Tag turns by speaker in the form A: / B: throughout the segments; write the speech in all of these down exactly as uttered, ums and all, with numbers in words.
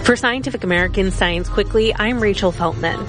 A: For Scientific American Science Quickly, I'm Rachel Feltman.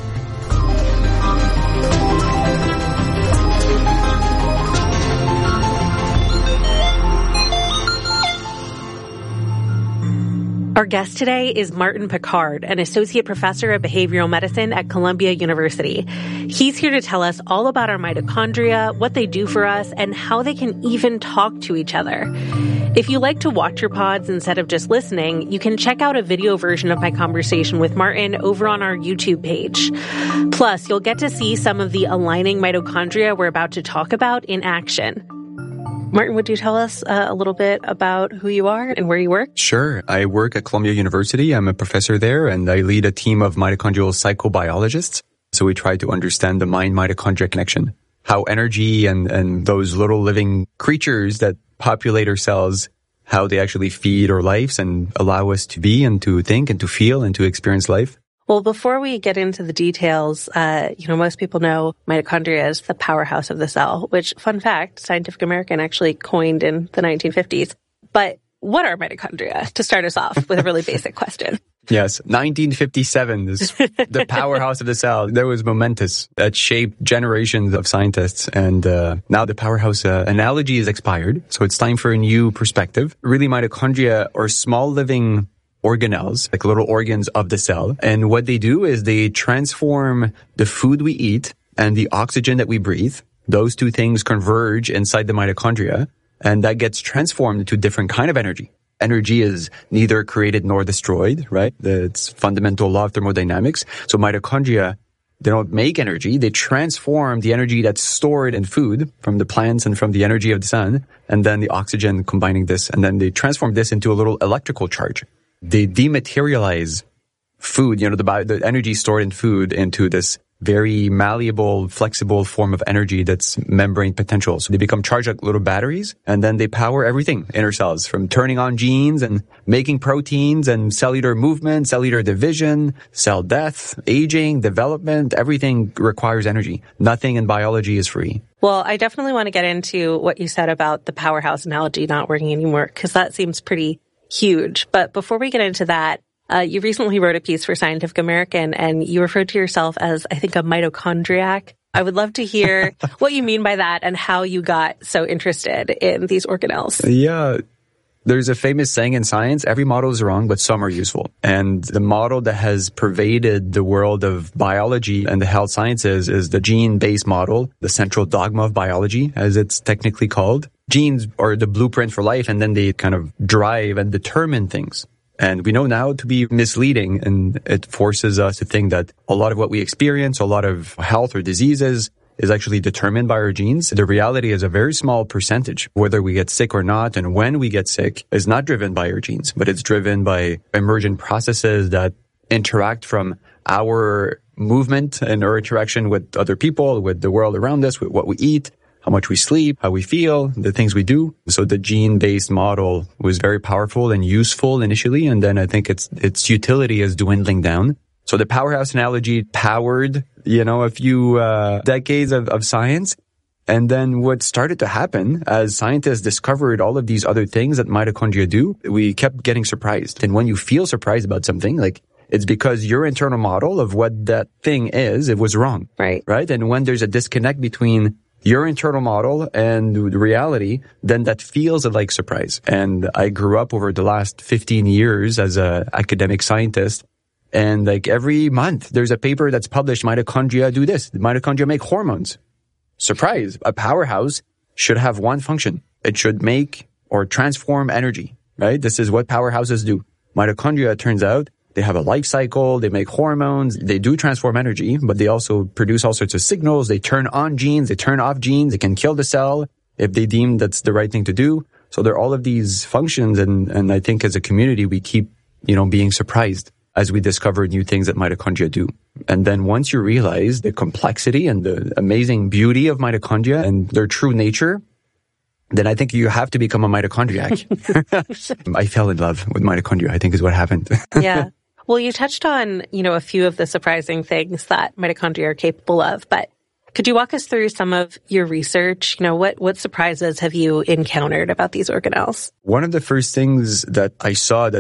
A: Our guest today is Martin Picard, an associate professor of behavioral medicine at Columbia University. He's here to tell us all about our mitochondria, what they do for us, and how they can even talk to each other. If you like to watch your pods instead of just listening, you can check out a video version of my conversation with Martin over on our YouTube page. Plus, you'll get to see some of the aligning mitochondria we're about to talk about in action. Martin, would you tell us uh, a little bit about who you are and where you work?
B: Sure. I work at Columbia University. I'm a professor there, and I lead a team of mitochondrial psychobiologists. So we try to understand the mind-mitochondria connection, how energy and, and those little living creatures that populate our cells, how they actually feed our lives and allow us to be and to think and to feel and to experience life.
A: Well, before we get into the details, uh, you know, most people know mitochondria is the powerhouse of the cell, which, fun fact, Scientific American actually coined in the nineteen fifties. But what are mitochondria? To start us off with a really basic question.
B: Yes, nineteen fifty-seven is the powerhouse of the cell. That was momentous. That shaped generations of scientists. And uh, now the powerhouse uh, analogy is expired. So it's time for a new perspective. Really, mitochondria are small living organelles, like little organs of the cell. And what they do is they transform the food we eat and the oxygen that we breathe. Those two things converge inside the mitochondria, and that gets transformed into different kind of energy. Energy is neither created nor destroyed, right? It's fundamental law of thermodynamics. So mitochondria, they don't make energy. They transform the energy that's stored in food from the plants and from the energy of the sun, and then the oxygen combining this, and then they transform this into a little electrical charge. They dematerialize food, you know, the, bio, the energy stored in food into this very malleable, flexible form of energy that's membrane potential. So they become charged like little batteries, and then they power everything in our cells, from turning on genes and making proteins and cellular movement, cellular division, cell death, aging, development. Everything requires energy. Nothing in biology is free.
A: Well, I definitely want to get into what you said about the powerhouse analogy not working anymore, because that seems pretty huge. But before we get into that, uh, you recently wrote a piece for Scientific American, and you referred to yourself as, I think, a mitochondriac. I would love to hear what you mean by that and how you got so interested in these organelles.
B: Yeah. There's a famous saying in science, every model is wrong, but some are useful. And the model that has pervaded the world of biology and the health sciences is the gene-based model, the central dogma of biology, as it's technically called. Genes are the blueprint for life, and then they kind of drive and determine things. And we know now to be misleading, and it forces us to think that a lot of what we experience, a lot of health or diseases, is actually determined by our genes. The reality is a very small percentage. Whether we get sick or not and when we get sick is not driven by our genes, but it's driven by emergent processes that interact from our movement and our interaction with other people, with the world around us, with what we eat, how much we sleep, how we feel, the things we do. So the gene-based model was very powerful and useful initially, and then I think its its utility is dwindling down. So the powerhouse analogy powered, you know, a few uh, decades of, of science. And then what started to happen as scientists discovered all of these other things that mitochondria do, we kept getting surprised. And when you feel surprised about something, like, it's because your internal model of what that thing is, it was wrong.
A: Right.
B: Right? And when there's a disconnect between your internal model and the reality, then that feels like surprise. And I grew up over the last fifteen years as an academic scientist. And like every month, there's a paper that's published, mitochondria do this. Mitochondria make hormones. Surprise. A powerhouse should have one function. It should make or transform energy, right? This is what powerhouses do. Mitochondria, it turns out, they have a life cycle. They make hormones. They do transform energy, but they also produce all sorts of signals. They turn on genes. They turn off genes. They can kill the cell if they deem that's the right thing to do. So there are all of these functions. And, and I think as a community, we keep, you know, being surprised as we discover new things that mitochondria do. And then once you realize the complexity and the amazing beauty of mitochondria and their true nature, then I think you have to become a mitochondriac. I fell in love with mitochondria, I think is what happened.
A: Yeah. Well, you touched on, you know, a few of the surprising things that mitochondria are capable of, but could you walk us through some of your research? You know, what, what surprises have you encountered about these organelles?
B: One of the first things that I saw that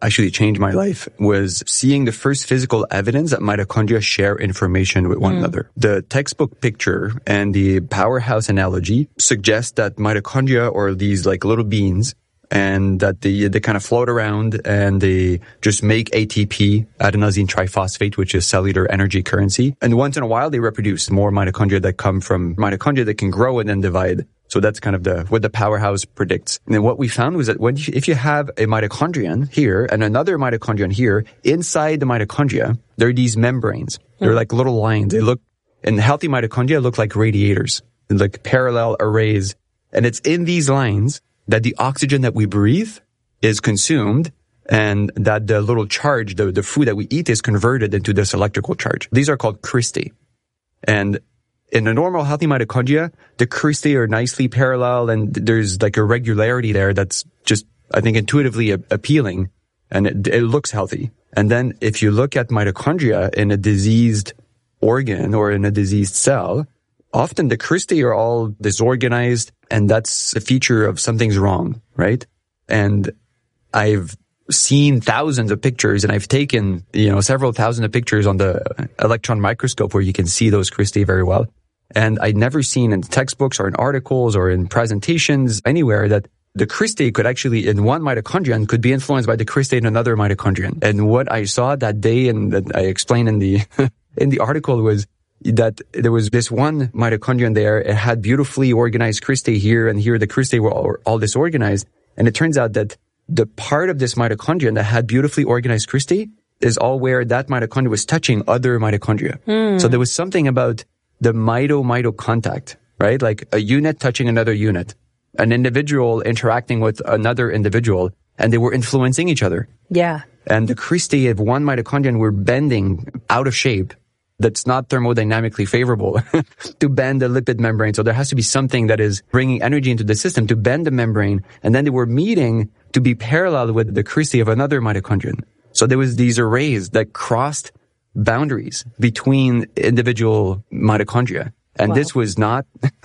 B: actually changed my life was seeing the first physical evidence that mitochondria share information with one mm. another. The textbook picture and the powerhouse analogy suggest that mitochondria are these like little beans, and that they, they kind of float around and they just make A T P, adenosine triphosphate, which is cellular energy currency. And once in a while, they reproduce more mitochondria that come from mitochondria that can grow and then divide. So that's kind of the what the powerhouse predicts. And then what we found was that when you, if you have a mitochondrion here and another mitochondrion here, inside the mitochondria, there are these membranes. They're like little lines. They look, in healthy mitochondria, look like radiators, like parallel arrays. And it's in these lines that the oxygen that we breathe is consumed, and that the little charge, the, the food that we eat, is converted into this electrical charge. These are called cristae. And in a normal healthy mitochondria, the cristae are nicely parallel, and there's like a regularity there that's just, I think, intuitively a- appealing, and it, it looks healthy. And then if you look at mitochondria in a diseased organ or in a diseased cell, often the cristae are all disorganized, and that's a feature of something's wrong, right? And I've seen thousands of pictures, and I've taken, you know, several thousand of pictures on the electron microscope where you can see those cristae very well. And I'd never seen in textbooks or in articles or in presentations anywhere that the cristae could actually, in one mitochondrion, could be influenced by the cristae in another mitochondrion. And what I saw that day, and that I explained in the in the article, was that there was this one mitochondrion there. It had beautifully organized cristae here, and here the cristae were all, all disorganized. And it turns out that the part of this mitochondrion that had beautifully organized cristae is all where that mitochondria was touching other mitochondria. Mm. So there was something about the mito-mito contact, right? Like a unit touching another unit, an individual interacting with another individual, and they were influencing each other.
A: Yeah.
B: And the cristae of one mitochondrion were bending out of shape. That's not thermodynamically favorable to bend the lipid membrane. So there has to be something that is bringing energy into the system to bend the membrane. And then they were meeting to be parallel with the cristae of another mitochondrion. So there was these arrays that crossed boundaries between individual mitochondria. And wow. This was not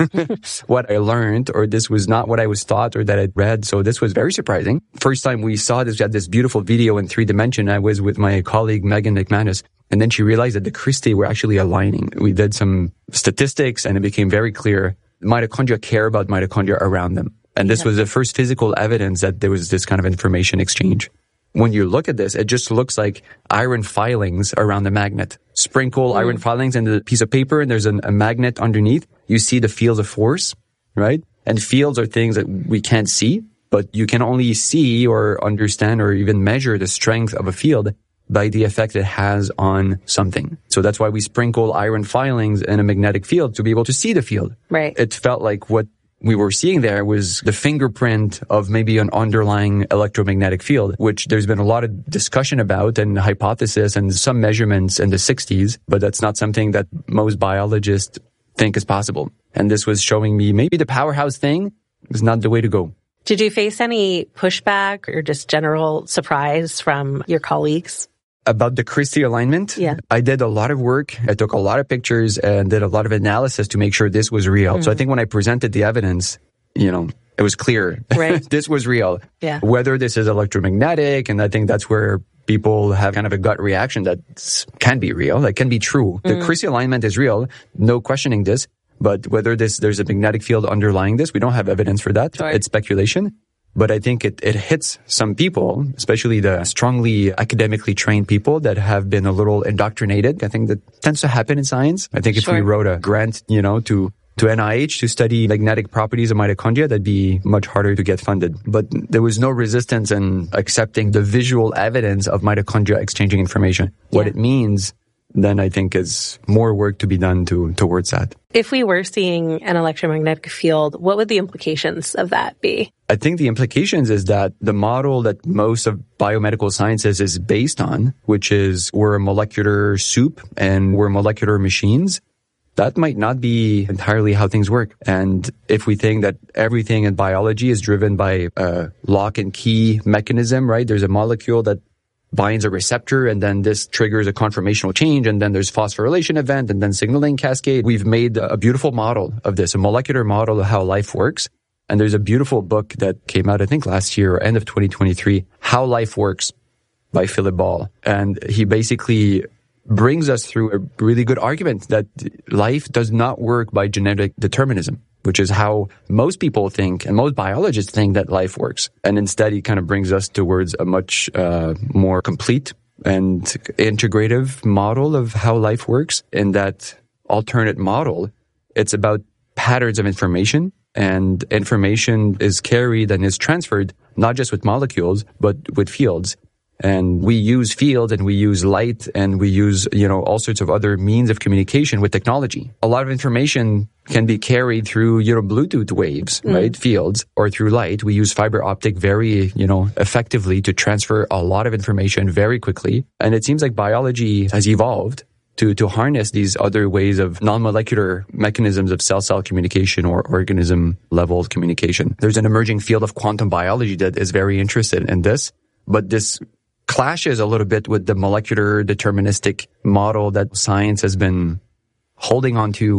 B: what I learned, or this was not what I was taught or that I'd read. So this was very surprising. First time we saw this, we had this beautiful video in three dimension. I was with my colleague, Megan McManus. And then she realized that the cristae were actually aligning. We did some statistics, and it became very clear mitochondria care about mitochondria around them. And this yeah. was the first physical evidence that there was this kind of information exchange. When you look at this, it just looks like iron filings around the magnet. Sprinkle mm. iron filings in the piece of paper, and there's an, a magnet underneath. You see the fields of force, right? And fields are things that we can't see, but you can only see or understand or even measure the strength of a field by the effect it has on something. So that's why we sprinkle iron filings in a magnetic field to be able to see the field.
A: Right.
B: It felt like what we were seeing there was the fingerprint of maybe an underlying electromagnetic field, which there's been a lot of discussion about and hypothesis and some measurements in the sixties, but that's not something that most biologists think is possible. And this was showing me maybe the powerhouse thing is not the way to go.
A: Did you face any pushback or just general surprise from your colleagues?
B: About the cristae alignment,
A: yeah.
B: I did a lot of work. I took a lot of pictures and did a lot of analysis to make sure this was real. Mm-hmm. So I think when I presented the evidence, you know, it was clear.
A: Right.
B: This was real.
A: Yeah.
B: Whether this is electromagnetic, and I think that's where people have kind of a gut reaction that can be real, that can be true. Mm-hmm. The cristae alignment is real, no questioning this. But whether this there's a magnetic field underlying this, we don't have evidence for that.
A: Sure.
B: It's speculation. But I think it, it hits some people, especially the strongly academically trained people that have been a little indoctrinated. I think that tends to happen in science. I think if
A: sure.
B: we wrote a grant, you know, to, to N I H to study magnetic properties of mitochondria, that'd be much harder to get funded. But there was no resistance in accepting the visual evidence of mitochondria exchanging information.
A: Yeah.
B: What it means, then I think is more work to be done to towards that.
A: If we were seeing an electromagnetic field, what would the implications of that be?
B: I think the implications is that the model that most of biomedical sciences is based on, which is we're a molecular soup and we're molecular machines, that might not be entirely how things work. And if we think that everything in biology is driven by a lock and key mechanism, right? There's a molecule that binds a receptor, and then this triggers a conformational change, and then there's phosphorylation event, and then signaling cascade. We've made a beautiful model of this, a molecular model of how life works. And there's a beautiful book that came out, I think last year or end of twenty twenty-three, How Life Works. by Philip Ball. And he basically brings us through a really good argument that life does not work by genetic determinism, which is how most people think and most biologists think that life works. And instead, he kind of brings us towards a much uh, more complete and integrative model of how life works. In that alternate model, it's about patterns of information, and information is carried and is transferred not just with molecules, but with fields. And we use fields and we use light and we use, you know, all sorts of other means of communication with technology. A lot of information can be carried through, you know, Bluetooth waves, mm. right? Fields, or through light. We use fiber optic very, you know, effectively to transfer a lot of information very quickly. And it seems like biology has evolved to, to harness these other ways of non-molecular mechanisms of cell-cell communication or organism-level communication. There's an emerging field of quantum biology that is very interested in this, but this clashes a little bit with the molecular deterministic model that science has been holding on to,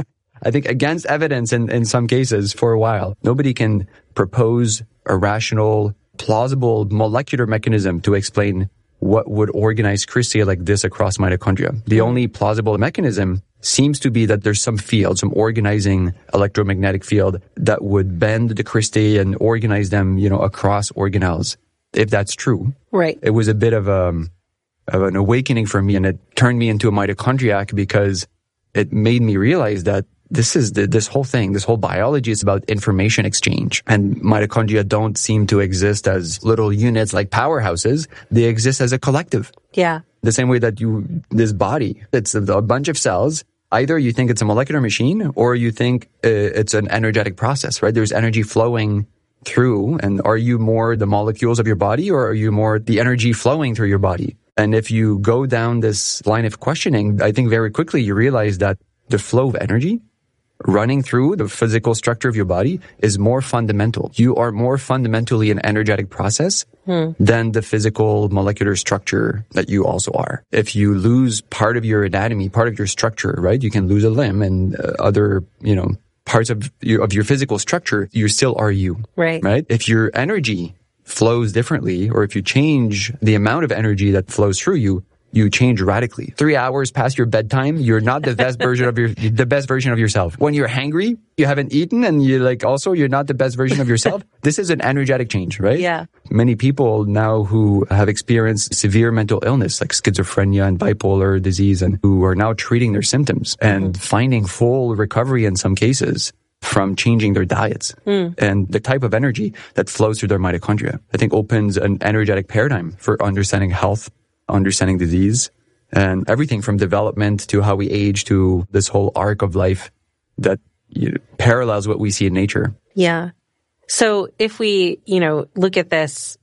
B: I think, against evidence in, in some cases for a while. Nobody can propose a rational, plausible molecular mechanism to explain what would organize cristae like this across mitochondria. The only plausible mechanism seems to be that there's some field, some organizing electromagnetic field that would bend the cristae and organize them, you know, across organelles. If that's true.
A: Right.
B: It was a bit of a, of an awakening for me, and it turned me into a mitochondriac because it made me realize that this is the, this whole thing, this whole biology is about information exchange. And mitochondria don't seem to exist as little units like powerhouses. They exist as a collective.
A: Yeah.
B: The same way that you, this body, it's a, a bunch of cells. Either you think it's a molecular machine or you think uh, it's an energetic process, right? There's energy flowing through. And are you more the molecules of your body or are you more the energy flowing through your body? And if you go down this line of questioning, I think very quickly you realize that the flow of energy running through the physical structure of your body is more fundamental. You are more fundamentally an energetic process hmm. than the physical molecular structure that you also are. If you lose part of your anatomy, part of your structure, right? You can lose a limb and uh, other, you know, parts of your, of your physical structure, you still are you.
A: Right.
B: Right? If your energy flows differently, or if you change the amount of energy that flows through you, you change radically. Three hours past your bedtime, you're not the best version of your, the best version of yourself. When you're hangry, you haven't eaten, and you're like, also, you're not the best version of yourself. This is an energetic change, right?
A: Yeah.
B: Many people now who have experienced severe mental illness, like schizophrenia and bipolar disease, and who are now treating their symptoms and mm-hmm. finding full recovery in some cases from changing their diets mm. and the type of energy that flows through their mitochondria, I think opens an energetic paradigm for understanding health, understanding disease, and everything from development to how we age to this whole arc of life that you know, parallels what we see in nature.
A: Yeah. So if we, you know, look at this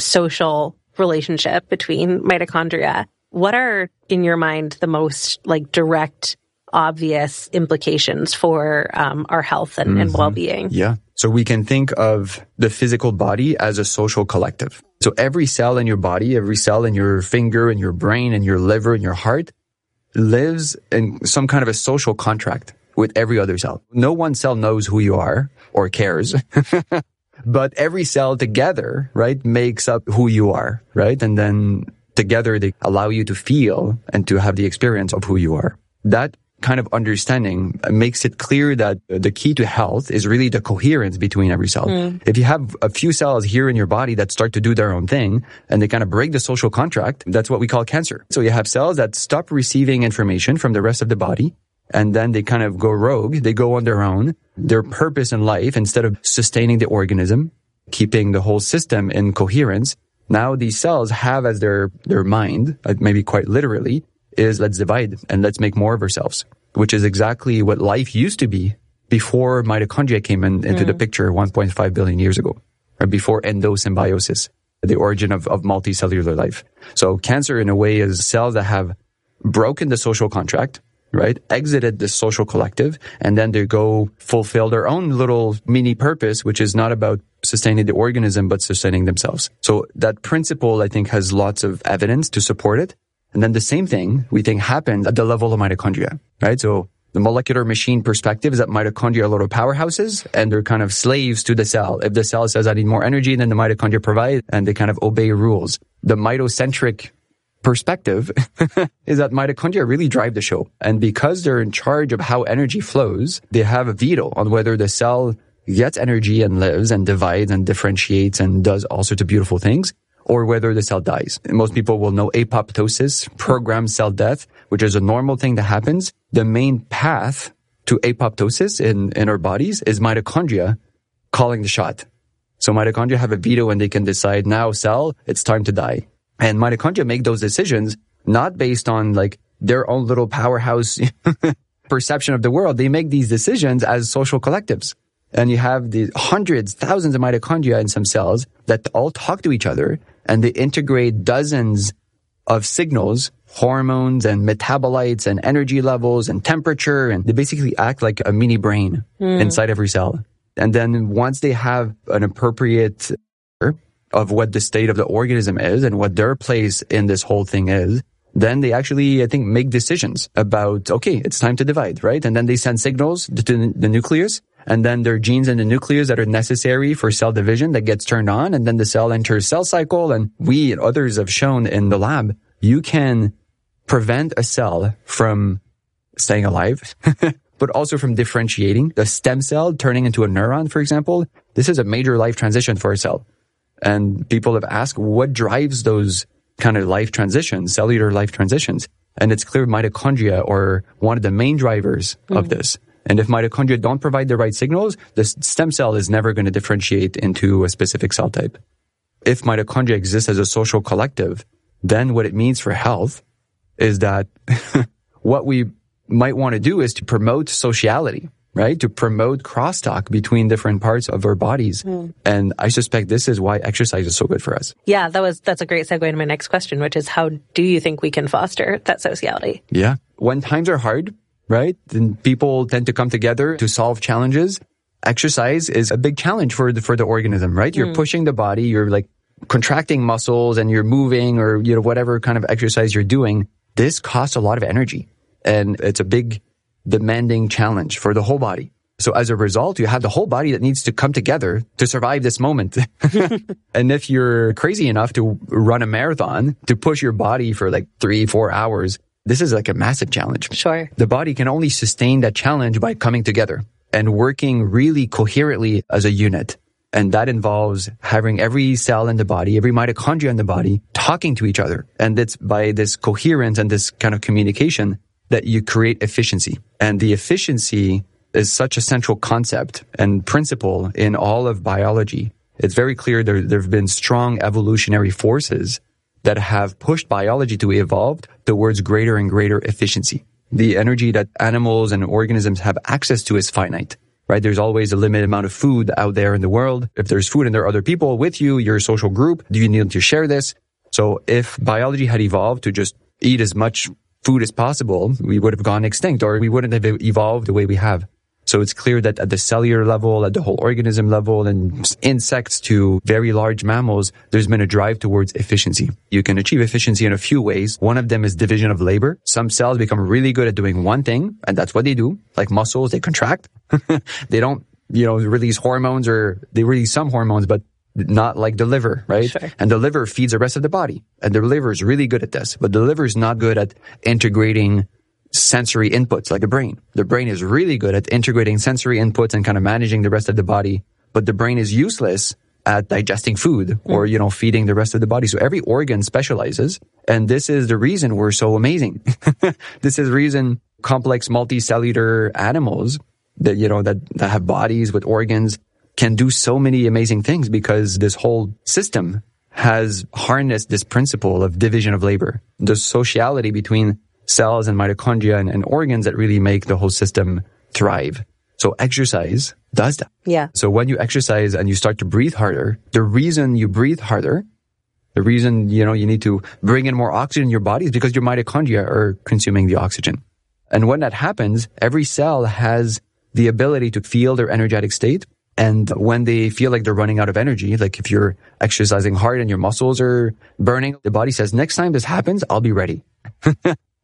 A: social relationship between mitochondria, what are, in your mind, the most like direct, obvious implications for um, our health and, mm-hmm. and well-being?
B: Yeah. So we can think of the physical body as a social collective. So every cell in your body, every cell in your finger, in your brain, in your liver, in your heart, lives in some kind of a social contract with every other cell. No one cell knows who you are or cares, but every cell together, right, makes up who you are, right? And then together they allow you to feel and to have the experience of who you are. That kind of understanding makes it clear that the key to health is really the coherence between every cell. Mm. If you have a few cells here in your body that start to do their own thing and they kind of break the social contract, that's what we call cancer. So you have cells that stop receiving information from the rest of the body and then they kind of go rogue. They go on their own. Their purpose in life, instead of sustaining the organism, keeping the whole system in coherence, now these cells have as their, their mind, maybe quite literally, is let's divide and let's make more of ourselves, which is exactly what life used to be before mitochondria came in, into mm. the picture one point five billion years ago, or before endosymbiosis, the origin of, of multicellular life. So cancer, in a way, is cells that have broken the social contract, right? Exited the social collective, and then they go fulfill their own little mini purpose, which is not about sustaining the organism, but sustaining themselves. So that principle, I think, has lots of evidence to support it. And then the same thing we think happens at the level of mitochondria, right? So the molecular machine perspective is that mitochondria are little powerhouses and they're kind of slaves to the cell. If the cell says, I need more energy, then the mitochondria provide and they kind of obey rules. The mitocentric perspective is that mitochondria really drive the show. And because they're in charge of how energy flows, they have a veto on whether the cell gets energy and lives and divides and differentiates and does all sorts of beautiful things, or whether the cell dies. And most people will know apoptosis, programmed cell death, which is a normal thing that happens. The main path to apoptosis in, in our bodies is mitochondria calling the shot. So mitochondria have a veto and they can decide, now cell, it's time to die. And mitochondria make those decisions not based on like their own little powerhouse perception of the world. They make these decisions as social collectives. And you have the hundreds, thousands of mitochondria in some cells that all talk to each other and they integrate dozens of signals, hormones and metabolites and energy levels and temperature. And they basically act like a mini brain mm. inside every cell. And then once they have an appropriate of what the state of the organism is and what their place in this whole thing is, then they actually, I think, make decisions about, okay, it's time to divide, right? And then they send signals to the nucleus, and then there are genes in the nucleus that are necessary for cell division that gets turned on, and then the cell enters cell cycle. And we and others have shown in the lab, you can prevent a cell from staying alive, but also from differentiating. The stem cell turning into a neuron, for example, this is a major life transition for a cell. And people have asked, what drives those kind of life transitions, cellular life transitions? And it's clear mitochondria are one of the main drivers mm. of this. And if mitochondria don't provide the right signals, the stem cell is never going to differentiate into a specific cell type. If mitochondria exists as a social collective, then what it means for health is that what we might want to do is to promote sociality, right? To promote crosstalk between different parts of our bodies. Mm. And I suspect this is why exercise is so good for us.
A: Yeah, that was, that's a great segue into my next question, which is how do you think we can foster that sociality?
B: Yeah. When times are hard, right? Then people tend to come together to solve challenges. Exercise is a big challenge for the, for the organism, right? You're mm. pushing the body, you're like contracting muscles and you're moving or, you know, whatever kind of exercise you're doing. This costs a lot of energy and it's a big demanding challenge for the whole body. So as a result, you have the whole body that needs to come together to survive this moment. And if you're crazy enough to run a marathon, to push your body for like three, four hours, this is like a massive challenge.
A: Sure.
B: The body can only sustain that challenge by coming together and working really coherently as a unit. And that involves having every cell in the body, every mitochondria in the body talking to each other. And it's by this coherence and this kind of communication that you create efficiency. And the efficiency is such a central concept and principle in all of biology. It's very clear there, there have been strong evolutionary forces that have pushed biology to evolve towards greater and greater efficiency. The energy that animals and organisms have access to is finite, right? There's always a limited amount of food out there in the world. If there's food and there are other people with you, you're a social group, do you need to share this? So if biology had evolved to just eat as much food as possible, we would have gone extinct or we wouldn't have evolved the way we have. So it's clear that at the cellular level, at the whole organism level, and insects to very large mammals, there's been a drive towards efficiency. You can achieve efficiency in a few ways. One of them is division of labor. Some cells become really good at doing one thing, and that's what they do. Like muscles, they contract. They don't, you know, release hormones, or they release some hormones, but not like the liver, right?
A: Sure.
B: And the liver feeds the rest of the body. And the liver is really good at this, but the liver is not good at integrating sensory inputs like the brain. The brain is really good at integrating sensory inputs and kind of managing the rest of the body, but the brain is useless at digesting food or, you know, feeding the rest of the body. So every organ specializes. And this is the reason we're so amazing. This is the reason complex multicellular animals that, you know, that, that have bodies with organs can do so many amazing things, because this whole system has harnessed this principle of division of labor, the sociality between cells and mitochondria and, and organs that really make the whole system thrive. So exercise does that.
A: Yeah.
B: So when you exercise and you start to breathe harder, the reason you breathe harder, the reason, you know, you need to bring in more oxygen in your body is because your mitochondria are consuming the oxygen. And when that happens, every cell has the ability to feel their energetic state. And when they feel like they're running out of energy, like if you're exercising hard and your muscles are burning, the body says, next time this happens, I'll be ready.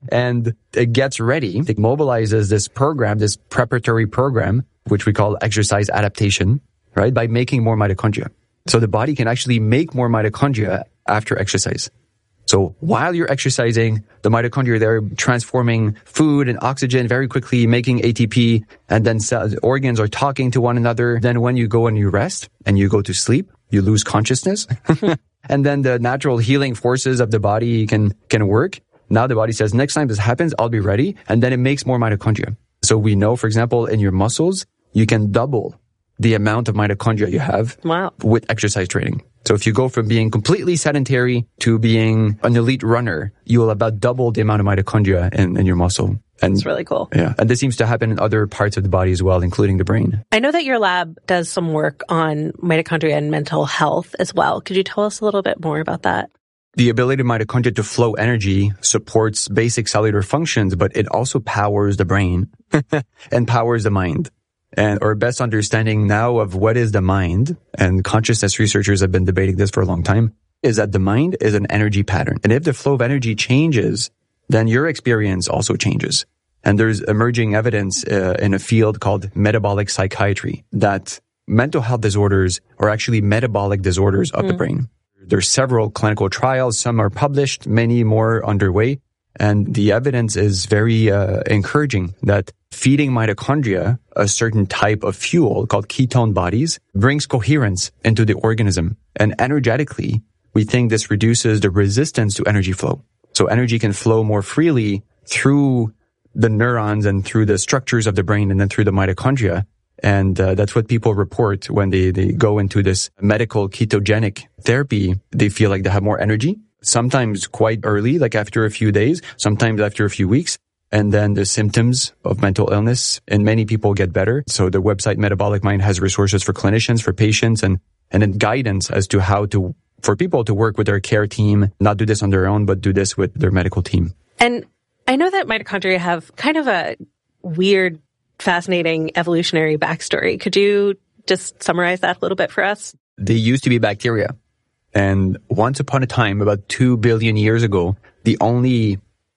B: And it gets ready. It mobilizes this program, this preparatory program, which we call exercise adaptation, right? By making more mitochondria. So the body can actually make more mitochondria after exercise. So while you're exercising, the mitochondria, they're transforming food and oxygen very quickly, making A T P, and then cells, organs are talking to one another. Then when you go and you rest and you go to sleep, you lose consciousness. And then the natural healing forces of the body can, can work. Now the body says, next time this happens, I'll be ready. And then it makes more mitochondria. So we know, for example, in your muscles, you can double the amount of mitochondria you have
A: wow.
B: with exercise training. So if you go from being completely sedentary to being an elite runner, you will about double the amount of mitochondria in, in your muscle. And
A: it's really cool.
B: Yeah. And this seems to happen in other parts of the body as well, including the brain.
A: I know that your lab does some work on mitochondria and mental health as well. Could you tell us a little bit more about that?
B: The ability of mitochondria to flow energy supports basic cellular functions, but it also powers the brain and powers the mind. And our best understanding now of what is the mind, and consciousness researchers have been debating this for a long time, is that the mind is an energy pattern. And if the flow of energy changes, then your experience also changes. And there's emerging evidence uh, in a field called metabolic psychiatry that mental health disorders are actually metabolic disorders of mm. the brain. There's several clinical trials. Some are published, many more underway. And the evidence is very uh, encouraging that feeding mitochondria a certain type of fuel called ketone bodies brings coherence into the organism. And energetically, we think this reduces the resistance to energy flow. So energy can flow more freely through the neurons and through the structures of the brain and then through the mitochondria. And uh, that's what people report when they, they go into this medical ketogenic therapy. They feel like they have more energy, sometimes quite early, like after a few days, sometimes after a few weeks. And then the symptoms of mental illness in many people get better. So the website Metabolic Mind has resources for clinicians, for patients, and, and then guidance as to how to, for people to work with their care team, not do this on their own, but do this with their medical team.
A: And I know that mitochondria have kind of a weird, fascinating evolutionary backstory. Could you just summarize that a little bit for us?
B: They used to be bacteria. And once upon a time, about two billion years ago, the only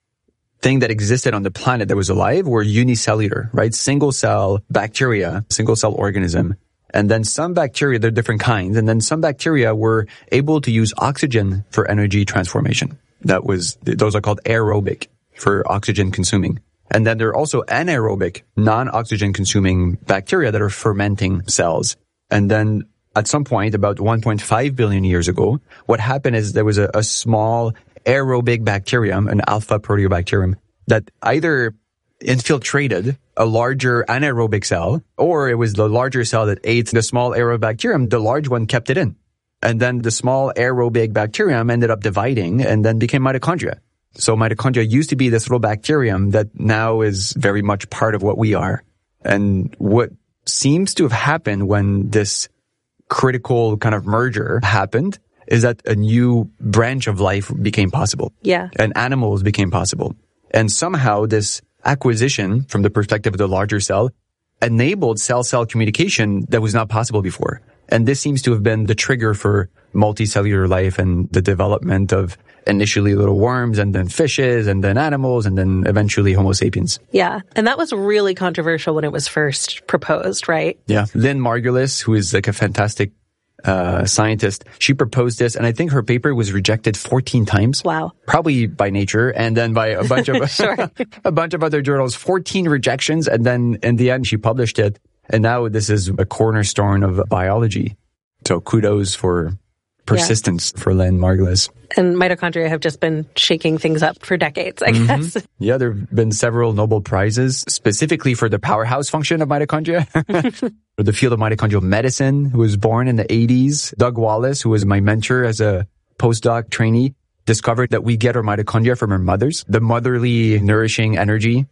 B: thing that existed on the planet that was alive were unicellular, right? Single cell bacteria, single cell organism. And then some bacteria, they're different kinds. And then some bacteria were able to use oxygen for energy transformation. That was, those are called aerobic, for oxygen consuming. And then there are also anaerobic, non-oxygen consuming bacteria that are fermenting cells. And then at some point, about one point five billion years ago, what happened is there was a, a small aerobic bacterium, an alpha proteobacterium, that either infiltrated a larger anaerobic cell, or it was the larger cell that ate the small aerobic bacterium, the large one kept it in. And then the small aerobic bacterium ended up dividing and then became mitochondria. So mitochondria used to be this little bacterium that now is very much part of what we are. And what seems to have happened when this critical kind of merger happened is that a new branch of life became possible.
A: Yeah.
B: And animals became possible. And somehow this acquisition from the perspective of the larger cell enabled cell-cell communication that was not possible before. And this seems to have been the trigger for multicellular life and the development of initially little worms and then fishes and then animals and then eventually Homo sapiens.
A: Yeah. And that was really controversial when it was first proposed, right?
B: Yeah. Lynn Margulis, who is like a fantastic uh scientist, she proposed this, and I think her paper was rejected fourteen times.
A: Wow.
B: Probably by Nature and then by a bunch of
A: sure.
B: a bunch of other journals, fourteen rejections, and then in the end she published it. And now this is a cornerstone of biology. So kudos for persistence yeah. for Lynn Margulis.
A: And mitochondria have just been shaking things up for decades, I mm-hmm. guess.
B: Yeah, there have been several Nobel Prizes specifically for the powerhouse function of mitochondria. For the field of mitochondrial medicine, who was born in the eighties. Doug Wallace, who was my mentor as a postdoc trainee, discovered that we get our mitochondria from our mothers. The motherly, nourishing energy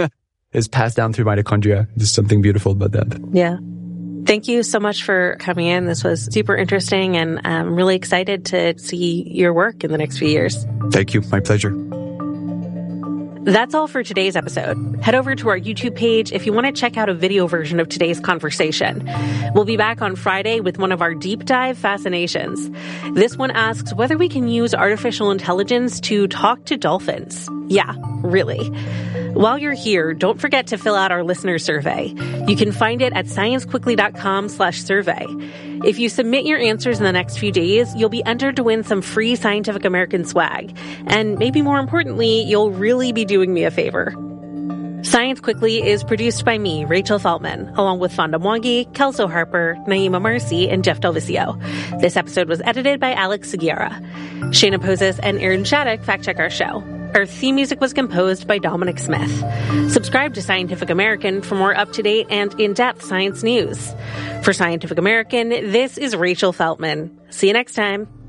B: is passed down through mitochondria. There's something beautiful about that.
A: Yeah. Thank you so much for coming in. This was super interesting, and I'm really excited to see your work in the next few years.
B: Thank you. My pleasure.
A: That's all for today's episode. Head over to our YouTube page if you want to check out a video version of today's conversation. We'll be back on Friday with one of our deep dive fascinations. This one asks whether we can use artificial intelligence to talk to dolphins. Yeah, really. While you're here, don't forget to fill out our listener survey. You can find it at sciencequickly.com slash survey. If you submit your answers in the next few days, you'll be entered to win some free Scientific American swag. And maybe more importantly, you'll really be doing me a favor. Science Quickly is produced by me, Rachel Feltman, along with Fonda Mwangi, Kelso Harper, Naima Marcy, and Jeff Delvicio. This episode was edited by Alex Seguera. Shayna Poses and Aaron Shattuck fact-check our show. Our theme music was composed by Dominic Smith. Subscribe to Scientific American for more up-to-date and in-depth science news. For Scientific American, this is Rachel Feltman. See you next time.